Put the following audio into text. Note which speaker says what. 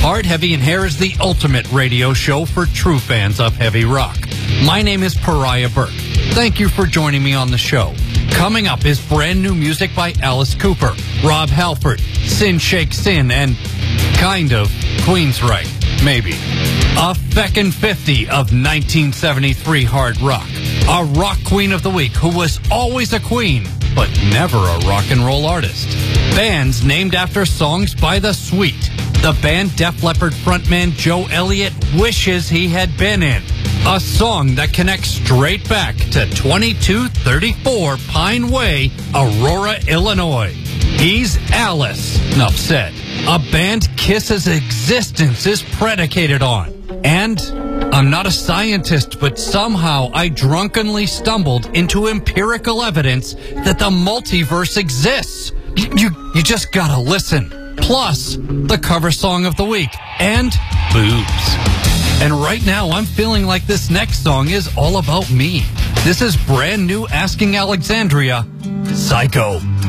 Speaker 1: Hard, Heavy, and Hair is the ultimate radio show for true fans of heavy rock. My name is Pariah Burke. Thank you for joining me on the show. Coming up is brand new music by Alice Cooper, Rob Halford, Sin Shake Sin, and kind of Queensryche, maybe. A feckin' 50 of 1973 hard rock. A rock queen of the week who was always a queen, but never a rock and roll artist. Bands named after songs by The Sweet. The band Def Leppard frontman Joe Elliott wishes he had been in. A song that connects straight back to 2234 Pine Way, Aurora, Illinois. He's Alice, enough said. A band Kiss's existence is predicated on. And I'm not a scientist, but somehow I drunkenly stumbled into empirical evidence that the multiverse exists. You just gotta listen. Plus, the cover song of the week. And boobs. And right now, I'm feeling like this next song is all about me. This is brand new Asking Alexandria, Psycho.